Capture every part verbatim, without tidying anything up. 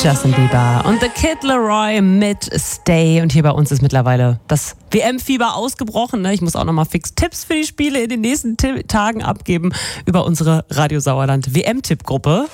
Justin Bieber und The Kid Laroi mit Stay. Und hier bei uns ist mittlerweile das W M-Fieber ausgebrochen. Ne? Ich muss auch nochmal fix Tipps für die Spiele in den nächsten T- Tagen abgeben über unsere Radio Sauerland W M-Tippgruppe.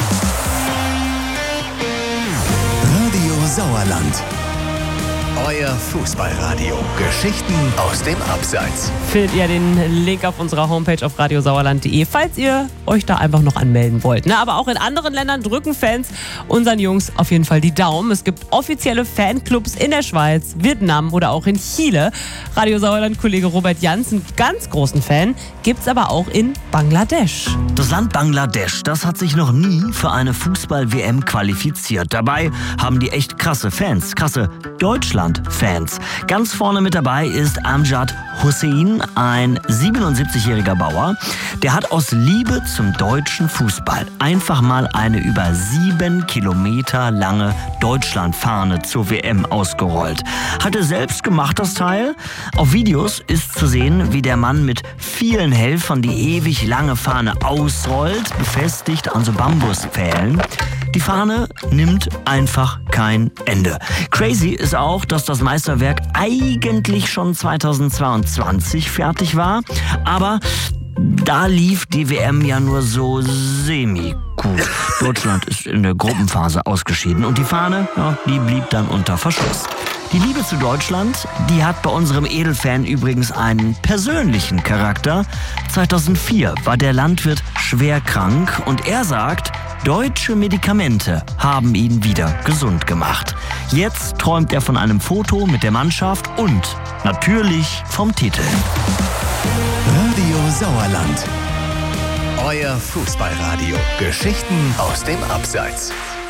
Radio Sauerland. Euer Fußballradio. Geschichten aus dem Abseits. Findet ihr den Link auf unserer Homepage auf radiosauerland punkt de, falls ihr euch da einfach noch anmelden wollt. Ne? Aber auch in anderen Ländern drücken Fans unseren Jungs auf jeden Fall die Daumen. Es gibt offizielle Fanclubs in der Schweiz, Vietnam oder auch in Chile. Radio Sauerland-Kollege Robert Janssen, ganz großen Fan, gibt's aber auch in Bangladesch. Das Land Bangladesch, das hat sich noch nie für eine Fußball-W M qualifiziert. Dabei haben die echt krasse Fans, krasse Deutschland-Fans. Ganz vorne mit dabei ist Amjad Hussein, ein siebenundsiebzigjähriger Bauer. Der hat aus Liebe zum deutschen Fußball einfach mal eine über sieben Kilometer lange Deutschlandfahne zur W M ausgerollt. Hatte selbst gemacht, das Teil. Auf Videos ist zu sehen, wie der Mann mit vielen Helfern die ewig lange Fahne ausrollt, befestigt an so Bambuspfählen. Die Fahne nimmt einfach kein Ende. Crazy ist auch, dass das Meisterwerk eigentlich schon zweitausendzweiundzwanzig fertig war, aber da lief die W M ja nur so semi gut. Deutschland ist in der Gruppenphase ausgeschieden und die Fahne, ja, die blieb dann unter Verschluss. Die Liebe zu Deutschland, die hat bei unserem Edelfan übrigens einen persönlichen Charakter. zweitausendvier war der Landwirt schwer krank und er sagt, deutsche Medikamente haben ihn wieder gesund gemacht. Jetzt träumt er von einem Foto mit der Mannschaft und natürlich vom Titel. Radio Sauerland. Euer Fußballradio. Geschichten aus dem Abseits.